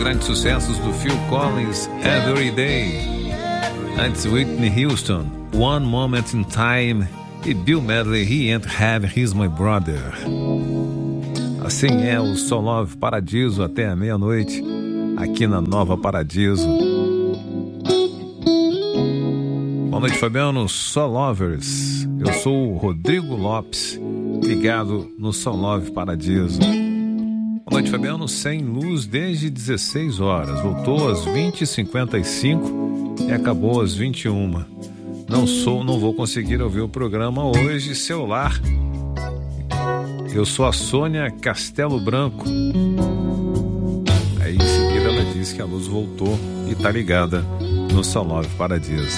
grandes sucessos do Phil Collins, Every Day. Antes, Whitney Houston, One Moment in Time. E Bill Medley, He Ain't Have, He's My Brother. Assim é o Soul Love Paradiso até a meia-noite, aqui na Nova Paradiso. Boa noite, Fabiano. Soul Lovers. Eu sou o Rodrigo Lopes, ligado no Soul Love Paradiso. Boa noite, Fabiano. Sem luz desde 16 horas. Voltou às 20h55 e acabou às 21h. Não vou conseguir ouvir o programa hoje, celular. Eu sou a Sônia Castelo Branco. Aí em seguida ela disse que a luz voltou e tá ligada no Soul Love Paradiso.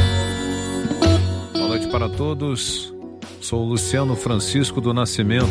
Boa noite para todos. Sou o Luciano Francisco do Nascimento.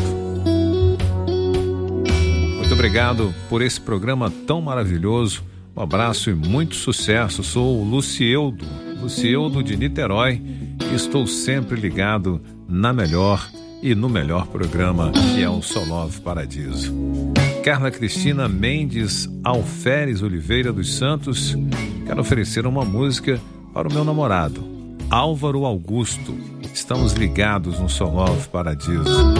Muito obrigado por esse programa tão maravilhoso. Um abraço e muito sucesso. Sou o Lucieldo de Niterói, e estou sempre ligado na melhor e no melhor programa, que é o Soul Love Paradiso. Carla Cristina Mendes Alferes Oliveira dos Santos, quero oferecer uma música para o meu namorado, Álvaro Augusto. Estamos ligados no Soul Love Paradiso.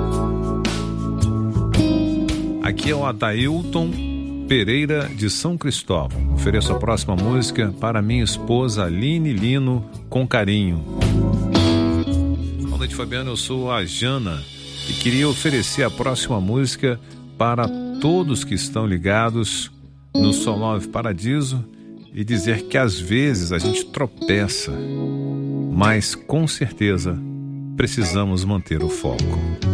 Aqui é o Adailton Pereira de São Cristóvão. Ofereço a próxima música para minha esposa Aline Lino, com carinho. Boa noite, Fabiano. Eu sou a Jana e queria oferecer a próxima música para todos que estão ligados no Soul Love Paradiso e dizer que às vezes a gente tropeça, mas com certeza precisamos manter o foco.